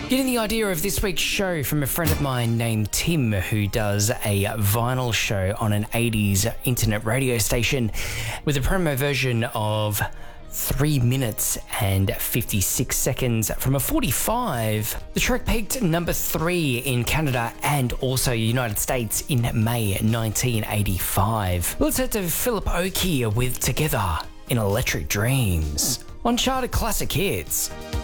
Getting the idea of this week's show from a friend of mine named Tim, who does a vinyl show on an 80s internet radio station with a promo version of 3 minutes and 56 seconds from a 45. The track peaked number 3 in Canada and also United States in May 1985. Let's head to Philip Oakey with Together in Electric Dreams on Charted Classic Hits.